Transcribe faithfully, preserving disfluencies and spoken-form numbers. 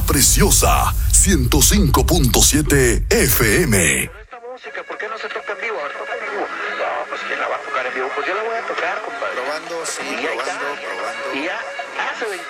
Preciosa, ciento cinco punto siete F M. Pero esta música, ¿por qué no se toca en vivo? A ver, toca en vivo. No, pues ¿quién la va a tocar en vivo? Pues yo la voy a tocar, compadre. Probando, sí, Y ahí está. probando, probando. Y ya hace veinte